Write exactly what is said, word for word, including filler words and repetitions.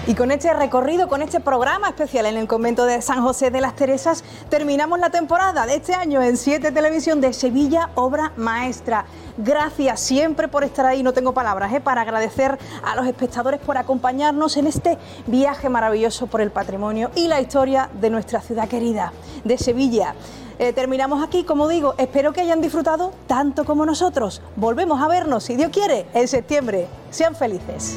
Y con este recorrido, con este programa especial en el convento de San José de las Teresas, terminamos la temporada de este año en siete Televisión de Sevilla, obra maestra. Gracias siempre por estar ahí, no tengo palabras, ¿eh? para agradecer a los espectadores por acompañarnos en este viaje maravilloso por el patrimonio y la historia de nuestra ciudad querida, de Sevilla. Eh, terminamos aquí, como digo, espero que hayan disfrutado tanto como nosotros. Volvemos a vernos, si Dios quiere, en septiembre. Sean felices.